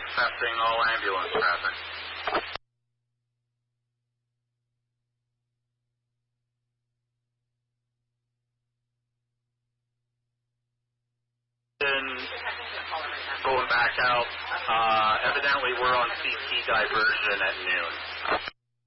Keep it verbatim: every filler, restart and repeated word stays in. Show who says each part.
Speaker 1: Testing all ambulance traffic. Going back out, uh, evidently we're on C T diversion at noon.